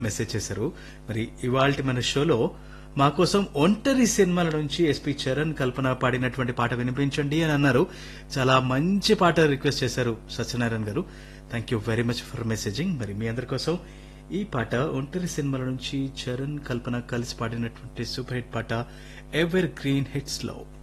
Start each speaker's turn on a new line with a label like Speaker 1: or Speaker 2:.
Speaker 1: Message చేశారు. మరి ఇవాల్టి మన షోలో మా కోసం ఒంటరి సినిమాల నుంచి ఎస్పి చరణ్ కల్పన పాడినటువంటి పాట వినిపించండి అని అన్నారు. చాలా మంచి పాట రిక్వెస్ట్ చేశారు సత్యనారాయణ గారు. Thank you very much for messaging. మరి మీ అందరి కోసం ఈ పాట ఒంటరి సినిమాల నుంచి చరణ్ కల్పన కలిసి పాడినటువంటి సూపర్ హిట్ పాట ఎవర్ గ్రీన్ హిట్స్ లో